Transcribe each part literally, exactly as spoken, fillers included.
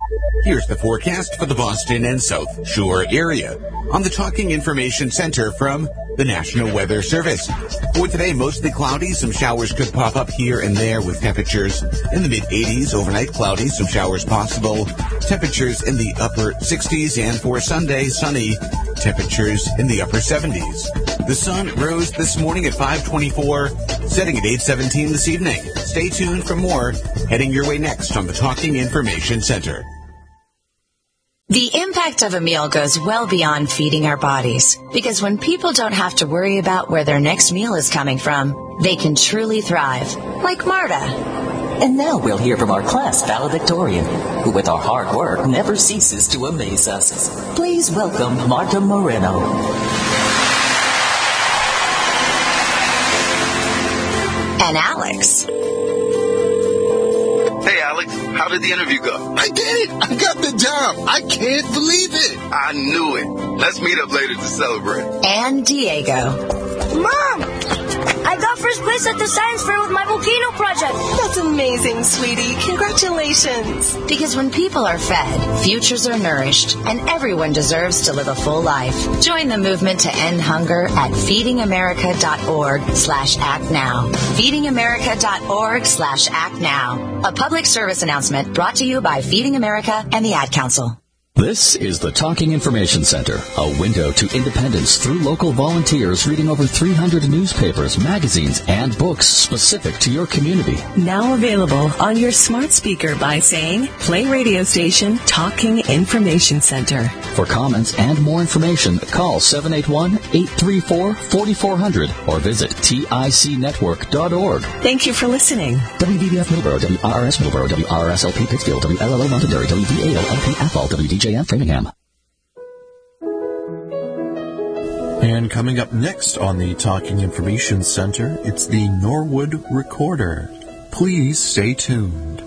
Here's the forecast for the Boston and South Shore area on the Talking Information Center from the National Weather Service. For today, mostly cloudy. Some showers could pop up here and there with temperatures in the mid eighties. Overnight, cloudy. Some showers possible. Temperatures in the upper sixties. And for Sunday, sunny. Temperatures in the upper seventies. The sun rose this morning at five twenty-four, setting at eight seventeen this evening. Stay tuned for more heading your way next on the Talking Information Center. The impact of a meal goes well beyond feeding our bodies, because when people don't have to worry about where their next meal is coming from, they can truly thrive, like Marta. And now we'll hear from our class valedictorian, who with our hard work never ceases to amaze us. Please welcome Marta Moreno. And Alex. Hey, Alex, how did the interview go? I did it! I got the job! I can't believe it! I knew it. Let's meet up later to celebrate. And Diego. Mom! I got first place at the science fair with my volcano project. That's amazing, sweetie. Congratulations. Because when people are fed, futures are nourished, and everyone deserves to live a full life. Join the movement to end hunger at feedingamerica.org slash act now. feedingamerica.org slash act now. A public service announcement brought to you by Feeding America and the Ad Council. This is the Talking Information Center, a window to independence through local volunteers reading over three hundred newspapers, magazines, and books specific to your community. Now available on your smart speaker by saying, play radio station Talking Information Center. For comments and more information, call seven eight one, eight three four, four four zero zero or visit tic network dot org. Thank you for listening. W D B F Middleborough, W R R S Middleborough, W R R S L P Pittsfield, W L L O Londonderry, W V A L L P Athol, W D J and Framingham. And coming up next on the Talking Information Center, it's the Norwood Recorder. Please stay tuned.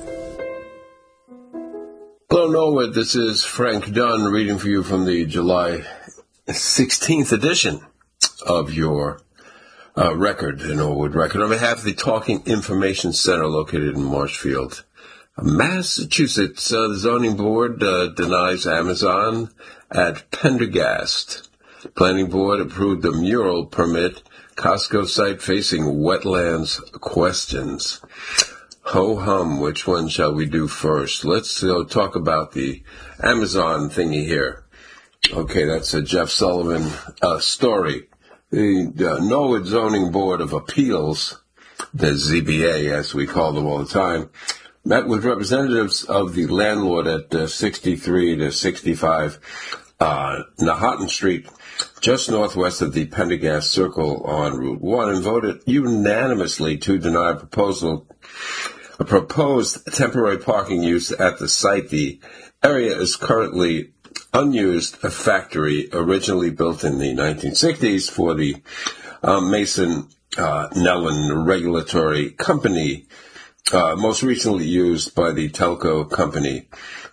Hello, Norwood. This is Frank Dunn reading for you from the July sixteenth edition of your uh, record, the Norwood Record, on behalf of the Talking Information Center located in Marshfield, Massachusetts. Uh, the zoning board uh, denies Amazon at Pendergast. Planning board approved the mural permit. Costco site facing wetlands questions. Ho-hum, which one shall we do first? Let's uh, talk about the Amazon thingy here. Okay, that's a Jeff Sullivan uh, story. The uh, Norwood Zoning Board of Appeals, the Z B A as we call them all the time, met with representatives of the landlord at uh, sixty-three to sixty-five uh, Nahatton Street, just northwest of the Pendergast Circle on Route one, and voted unanimously to deny a proposal, a proposed temporary parking use at the site. The area is currently unused, a factory originally built in the nineteen sixties for the uh, Mason uh, Nellen Regulatory Company, uh, most recently used by the Telco Company.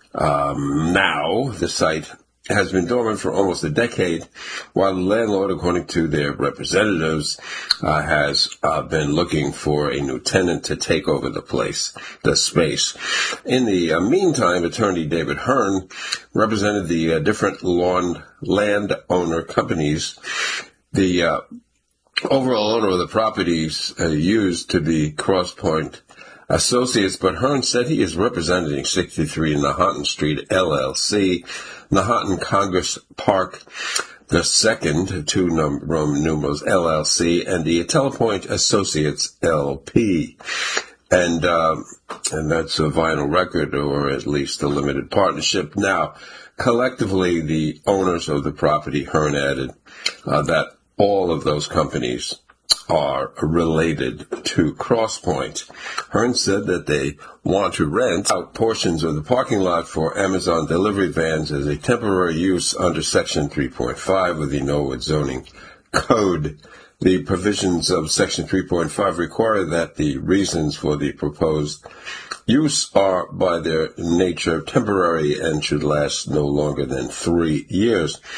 Um, now, the site has been dormant for almost a decade, while the landlord, according to their representatives, uh, has uh, been looking for a new tenant to take over the place, the space. In the uh, meantime, attorney David Hearn represented the uh, different lawn landowner companies. The uh, overall owner of the properties uh, used to be Crosspoint Associates, but Hearn said he is representing sixty-three Nahatton Street, L L C, Nahatton Congress Park the Second, two num- Roman numerals, L L C, and the Telepoint Associates, L P. And, um, and that's a vinyl record, or at least a limited partnership. Now, collectively, the owners of the property, Hearn added, uh, that all of those companies are related to Crosspoint. Hearn said that they want to rent out portions of the parking lot for Amazon delivery vans as a temporary use under Section three point five of the Norwood Zoning Code. The provisions of Section three point five require that the reasons for the proposed use are by their nature temporary and should last no longer than three years.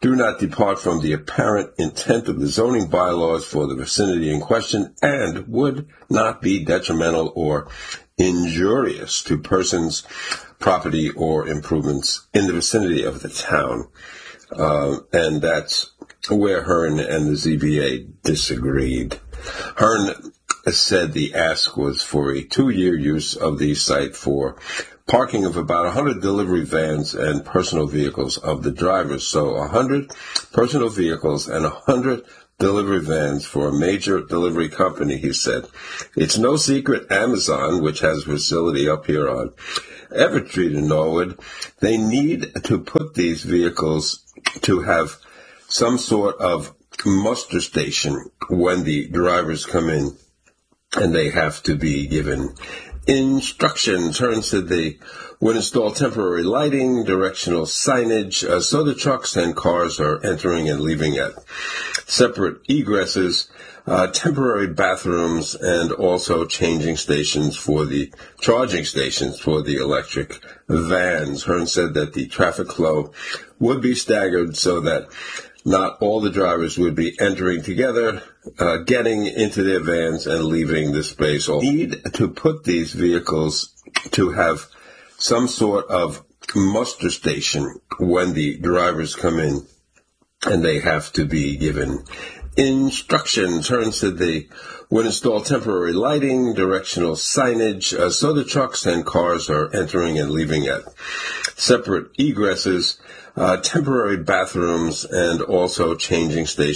do not depart from the apparent intent of the zoning bylaws for the vicinity in question and would not be detrimental or injurious to persons, property, or improvements in the vicinity of the town. Uh, and that's where Hearn and the Z B A disagreed. Hearn said the ask was for a two-year use of the site for parking of about one hundred delivery vans and personal vehicles of the drivers. So one hundred personal vehicles and one hundred delivery vans for a major delivery company, he said. It's no secret Amazon, which has a facility up here on Everett Street in Norwood, they need to put these vehicles to have some sort of muster station when the drivers come in, and they have to be given instructions. Hearn said they would install temporary lighting, directional signage, uh, so the trucks and cars are entering and leaving at separate egresses, uh, temporary bathrooms, and also changing stations for the charging stations for the electric vans. Hearn said that the traffic flow would be staggered so that not all the drivers would be entering together, uh, getting into their vans and leaving the space. Or need to put these vehicles to have some sort of muster station when the drivers come in, and they have to be given instructions. Hearn said they would install temporary lighting, directional signage, uh, so the trucks and cars are entering and leaving at separate egresses, uh, temporary bathrooms, and also changing stations